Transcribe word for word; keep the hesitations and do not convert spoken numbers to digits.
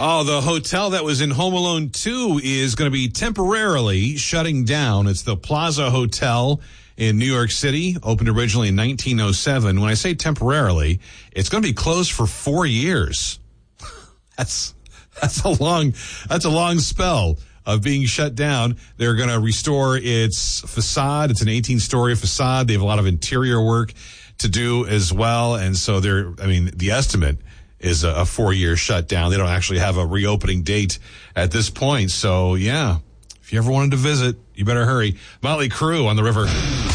Oh, the hotel that was in Home Alone two is going to be temporarily shutting down. It's the Plaza Hotel in New York City, opened originally in nineteen oh seven. When I say temporarily, it's going to be closed for four years. That's that's a long that's a long spell of being shut down. They're going to restore its facade. It's an eighteen-story facade. They have a lot of interior work to do as well, and so they're. I mean, the estimate is a, a four-year shutdown. They don't actually have a reopening date at this point. So, yeah, if you ever wanted to visit, you better hurry. Motley Crue on the River.